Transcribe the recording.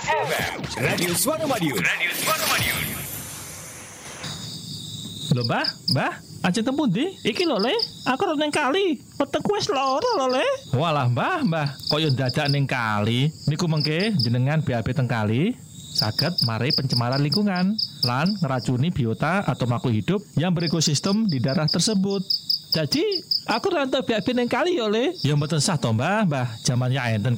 Radio Suara Madiun. Lho, Mbah, ajeng teng pundi? Iki lho, Le. Aku arep ning kali. Wetengku wis lara lho, Le. Walah, Mbah, kaya dadak ning kali. Niku mengke jenengan BAB teng kali saged mari pencemaran lingkungan lan ngeracuni biota atau makhluk hidup yang berekosistem di daerah tersebut. Jadi, aku rantau BAB ning kali ya, Le. Ya mboten sah to, Mbah. Jamannya enten kok